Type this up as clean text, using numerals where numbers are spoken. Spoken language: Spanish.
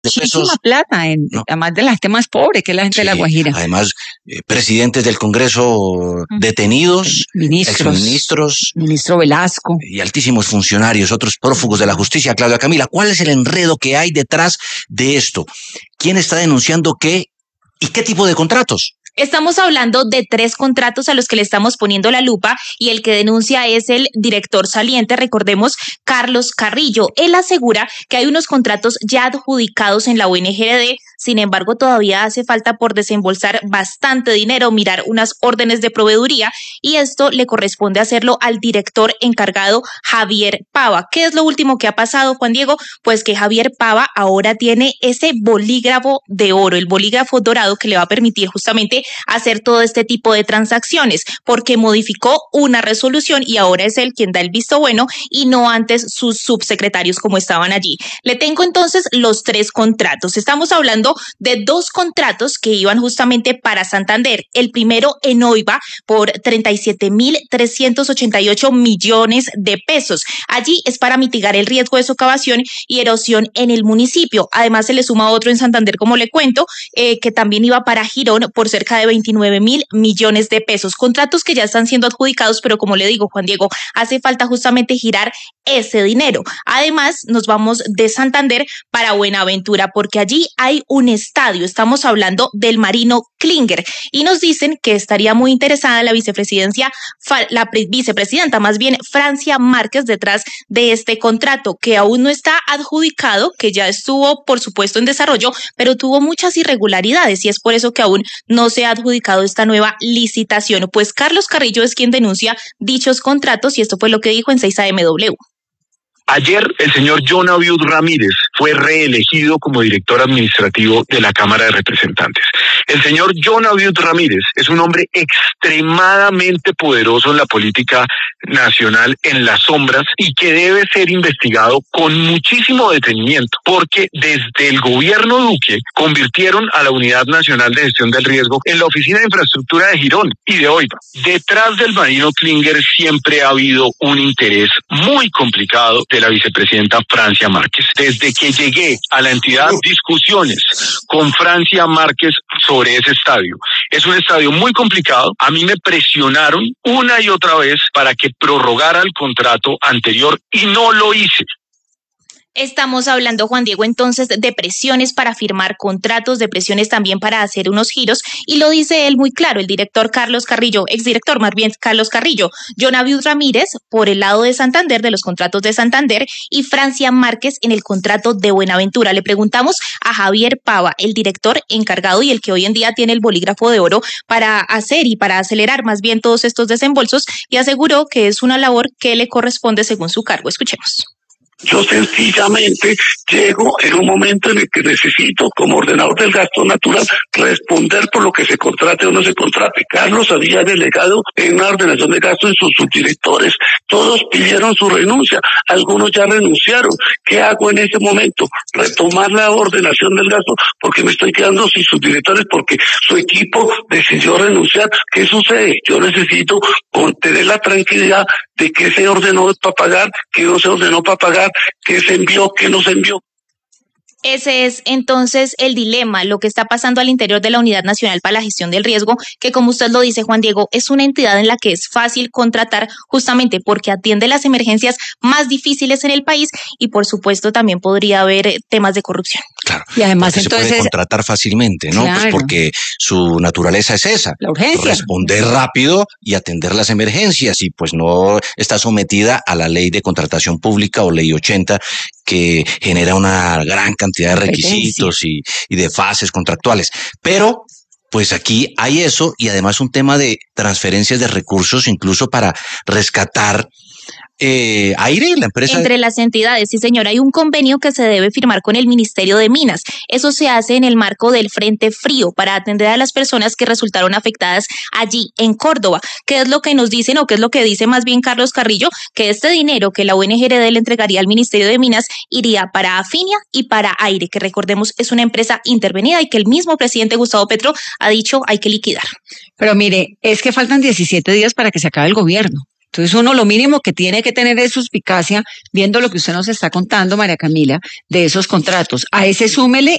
muchísima pesos. plata, No. además de la gente más pobre, que es la gente de La Guajira. Además, presidentes del Congreso detenidos, exministros, ministro Velasco y altísimos funcionarios, otros prófugos de la justicia. Claudia Camila, ¿cuál es el enredo que hay detrás de esto? ¿Quién está denunciando qué y qué tipo de contratos? Estamos hablando de 3 contratos a los que le estamos poniendo la lupa y el que denuncia es el director saliente, recordemos, Carlos Carrillo. Él asegura que hay unos contratos ya adjudicados en la UNGRD, sin embargo todavía hace falta por desembolsar bastante dinero, mirar unas órdenes de proveeduría y esto le corresponde hacerlo al director encargado Javier Pava. ¿Qué es lo último que ha pasado, Juan Diego? Pues que Javier Pava ahora tiene ese bolígrafo de oro, el bolígrafo dorado que le va a permitir justamente hacer todo este tipo de transacciones, porque modificó una resolución y ahora es él quien da el visto bueno y no antes sus subsecretarios como estaban allí. Le tengo entonces los 3 contratos. Estamos hablando de 2 contratos que iban justamente para Santander. El primero en OIVA por 37.388 millones de pesos. Allí es para mitigar el riesgo de socavación y erosión en el municipio. Además se le suma otro en Santander, como le cuento, que también iba para Girón por cerca de 29.000 millones de pesos. Contratos que ya están siendo adjudicados, pero como le digo, Juan Diego, hace falta justamente girar ese dinero. Además, nos vamos de Santander para Buenaventura, porque allí hay un estadio. Estamos hablando del Marino Klinger y nos dicen que estaría muy interesada la vicepresidenta, más bien Francia Márquez, detrás de este contrato que aún no está adjudicado, que ya estuvo, por supuesto, en desarrollo, pero tuvo muchas irregularidades y es por eso que aún no se ha adjudicado esta nueva licitación. Pues Carlos Carrillo es quien denuncia dichos contratos y esto fue lo que dijo en 6AMW. Ayer el señor John Abiud Ramírez fue reelegido como director administrativo de la Cámara de Representantes. El señor John Abiud Ramírez es un hombre extremadamente poderoso en la política nacional, en las sombras, y que debe ser investigado con muchísimo detenimiento, porque desde el gobierno Duque convirtieron a la Unidad Nacional de Gestión del Riesgo en la Oficina de Infraestructura de Girón y de OIVA. Detrás del Marino Klinger siempre ha habido un interés muy complicado de la vicepresidenta Francia Márquez. Desde que llegué a la entidad, discusiones con Francia Márquez sobre ese estadio. Es un estadio muy complicado. A mí me presionaron una y otra vez para que prorrogara el contrato anterior y no lo hice. Estamos hablando, Juan Diego, entonces de presiones para firmar contratos, de presiones también para hacer unos giros, y lo dice él muy claro, el director Carlos Carrillo, exdirector más bien Carlos Carrillo, John Abiud Ramírez por el lado de Santander, de los contratos de Santander, y Francia Márquez en el contrato de Buenaventura. Le preguntamos a Javier Pava, el director encargado y el que hoy en día tiene el bolígrafo de oro para hacer y para acelerar más bien todos estos desembolsos, y aseguró que es una labor que le corresponde según su cargo. Escuchemos. Yo sencillamente llego en un momento en el que necesito, como ordenador del gasto natural, responder por lo que se contrate o no se contrate. Carlos había delegado en una ordenación de gasto en sus subdirectores. Todos pidieron su renuncia, algunos ya renunciaron. ¿Qué hago en ese momento? Retomar la ordenación del gasto porque me estoy quedando sin subdirectores porque su equipo decidió renunciar. ¿Qué sucede? Yo necesito tener la tranquilidad de qué se ordenó para pagar, qué no se ordenó para pagar, qué se envió, qué no se envió. Ese es entonces el dilema, lo que está pasando al interior de la Unidad Nacional para la Gestión del Riesgo, que como usted lo dice, Juan Diego, es una entidad en la que es fácil contratar justamente porque atiende las emergencias más difíciles en el país y por supuesto también podría haber temas de corrupción. Claro, y además entonces se puede contratar fácilmente, ¿no? Claro. Pues porque su naturaleza es esa, la urgencia, responder rápido y atender las emergencias y pues no está sometida a la ley de contratación pública o ley 80 que genera una gran cantidad de requisitos y de fases contractuales. Pero pues aquí hay eso y además un tema de transferencias de recursos incluso para rescatar Aire, la empresa. Entre las entidades, sí señor, hay un convenio que se debe firmar con el Ministerio de Minas. Eso se hace en el marco del Frente Frío para atender a las personas que resultaron afectadas allí en Córdoba. ¿Qué es lo que nos dicen o qué es lo que dice más bien Carlos Carrillo? Que este dinero que la UNGRD le entregaría al Ministerio de Minas iría para Afinia y para Aire, que recordemos es una empresa intervenida y que el mismo presidente Gustavo Petro ha dicho hay que liquidar. Pero mire, es que faltan 17 días para que se acabe el gobierno. Entonces uno lo mínimo que tiene que tener es suspicacia, viendo lo que usted nos está contando, María Camila, de esos contratos. A ese súmele